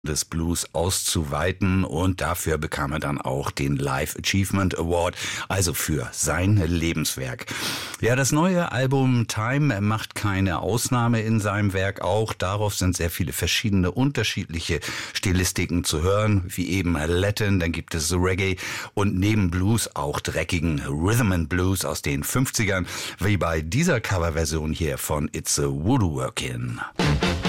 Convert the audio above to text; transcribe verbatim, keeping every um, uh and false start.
des Blues auszuweiten, und dafür bekam er dann auch den Life Achievement Award, also für sein Lebenswerk. Ja, das neue Album Time macht keine Ausnahme in seinem Werk. Auch darauf sind sehr viele verschiedene unterschiedliche Stilistiken zu hören, wie eben Latin, dann gibt es Reggae und neben Blues auch dreckigen Rhythm and Blues aus den fünfzigern, wie bei dieser Coverversion hier von It's a Voodoo Workin'.